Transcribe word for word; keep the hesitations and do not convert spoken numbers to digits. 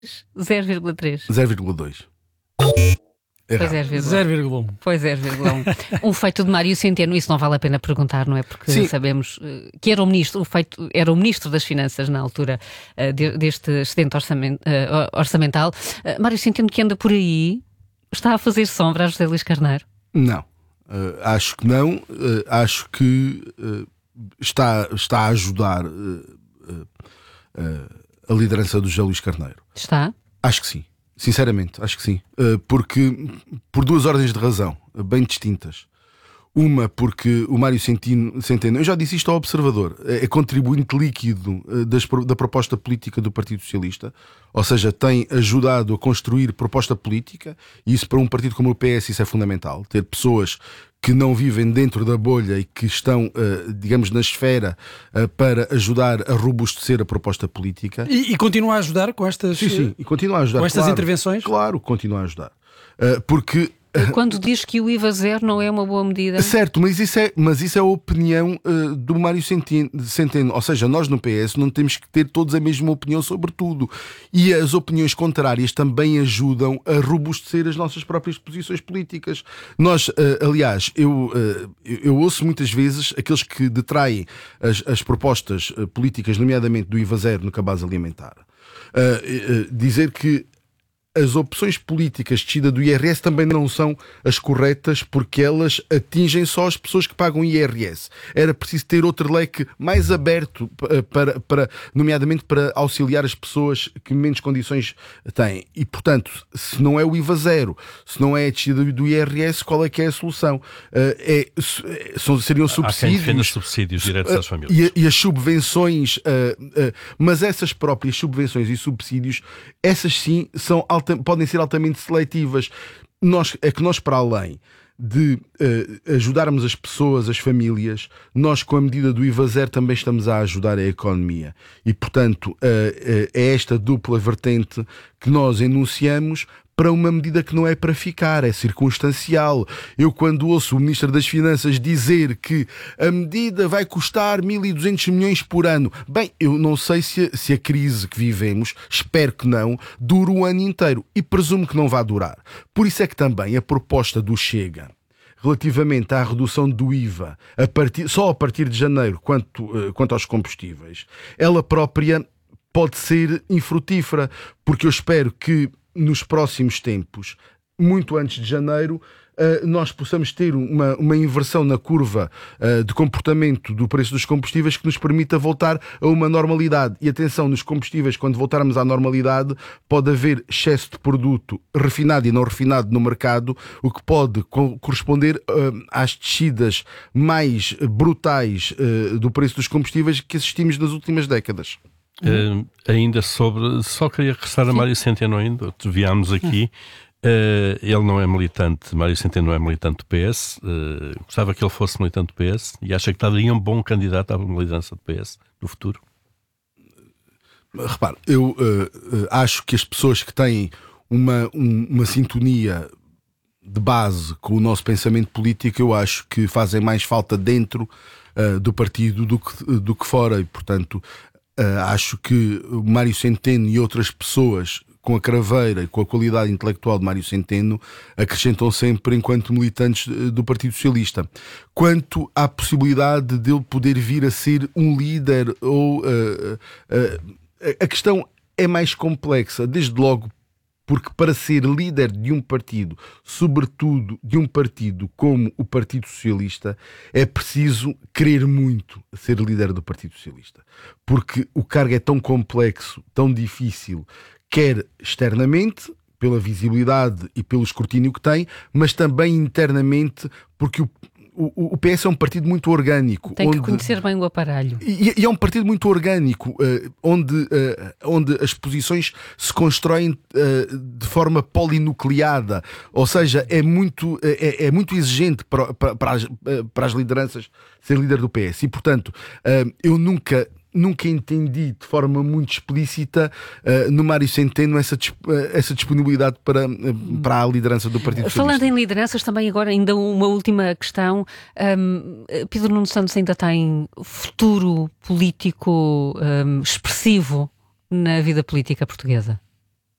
zero vírgula três. zero vírgula dois. Foi zero vírgula um. Foi zero vírgula um. Um feito de Mário Centeno, isso não vale a pena perguntar, não é? Porque Sim. sabemos uh, que era o ministro, o feito, era o ministro das Finanças na altura uh, de, deste excedente orçament, uh, orçamental. Uh, Mário Centeno, que anda por aí, está a fazer sombra a José Luís Carneiro? Não, uh, acho que não. Uh, acho que uh, está, está a ajudar uh, uh, uh, a liderança do José Luís Carneiro. Está? Acho que sim. Sinceramente, acho que sim. Porque, por duas ordens de razão, bem distintas. Uma, porque o Mário Centeno, Centeno, eu já disse isto ao Observador, é contribuinte líquido das, da proposta política do Partido Socialista, ou seja, tem ajudado a construir proposta política, e isso para um partido como o P S isso é fundamental, ter pessoas que não vivem dentro da bolha e que estão, digamos, na esfera para ajudar a robustecer a proposta política. E, e continua a ajudar com estas, sim, sim, e continua a ajudar, com estas claro, intervenções? Claro, continua a ajudar. Porque... Quando diz que o I V A zero não é uma boa medida. Certo, mas isso é, mas isso é a opinião uh, do Mário Centeno. Ou seja, nós no P S não temos que ter todos a mesma opinião sobre tudo. E as opiniões contrárias também ajudam a robustecer as nossas próprias posições políticas. Nós, uh, aliás, eu, uh, eu ouço muitas vezes aqueles que detraem as, as propostas uh, políticas, nomeadamente do I V A zero no cabaz alimentar, uh, uh, dizer que as opções políticas de descida do I R S também não são as corretas porque elas atingem só as pessoas que pagam I R S. Era preciso ter outro leque mais aberto, para, para, nomeadamente para auxiliar as pessoas que menos condições têm. E, portanto, se não é o I V A zero, se não é a descida do I R S, qual é que é a solução? É, são, seriam subsídios. Há quem defenda subsídios diretos às famílias. E, e as subvenções, mas essas próprias subvenções e subsídios, essas sim são podem ser altamente seletivas. Nós, é que nós, para além de uh, ajudarmos as pessoas, as famílias, nós, com a medida do I V A zero, também estamos a ajudar a economia. E, portanto, uh, uh, é esta dupla vertente que nós enunciamos para uma medida que não é para ficar, é circunstancial. Eu, quando ouço o Ministro das Finanças dizer que a medida vai custar mil e duzentos milhões por ano, bem, eu não sei se a, se a crise que vivemos, espero que não, dure um ano inteiro, e presumo que não vai durar. Por isso é que também a proposta do Chega, relativamente à redução do I V A, a partir, só a partir de janeiro, quanto, uh, quanto aos combustíveis, ela própria pode ser infrutífera, porque eu espero que nos próximos tempos, muito antes de janeiro, nós possamos ter uma, uma inversão na curva de comportamento do preço dos combustíveis que nos permita voltar a uma normalidade. E atenção, nos combustíveis, quando voltarmos à normalidade, pode haver excesso de produto refinado e não refinado no mercado, o que pode corresponder às descidas mais brutais do preço dos combustíveis que assistimos nas últimas décadas. Uh, ainda sobre, só queria regressar a Mário Centeno ainda, viámos aqui, uh, ele não é militante, Mário Centeno não é militante do P S, uh, gostava que ele fosse militante do P S e acha que estaria um bom candidato à liderança do P S no futuro? Repare, eu uh, uh, acho que as pessoas que têm uma, um, uma sintonia de base com o nosso pensamento político, eu acho que fazem mais falta dentro uh, do partido do que, do que fora, e portanto Uh, acho que o Mário Centeno e outras pessoas com a craveira e com a qualidade intelectual de Mário Centeno acrescentam sempre enquanto militantes do Partido Socialista. Quanto à possibilidade de ele poder vir a ser um líder, ou uh, uh, a questão é mais complexa, desde logo porque para ser líder de um partido, sobretudo de um partido como o Partido Socialista, é preciso querer muito ser líder do Partido Socialista. Porque o cargo é tão complexo, tão difícil, quer externamente, pela visibilidade e pelo escrutínio que tem, mas também internamente, porque o O, o P S é um partido muito orgânico. Tem que onde, conhecer bem o aparelho. E, e é um partido muito orgânico, uh, onde, uh, onde as posições se constroem uh, de forma polinucleada. Ou seja, é muito, é, é muito exigente para, para, para, as, para as lideranças ser líder do P S. E, portanto, uh, eu nunca... Nunca entendi de forma muito explícita uh, no Mário Centeno essa, uh, essa disponibilidade para, uh, para a liderança do Partido Socialista. Falando em lideranças, também agora ainda uma última questão. Um, Pedro Nuno Santos ainda tem futuro político um, expressivo na vida política portuguesa?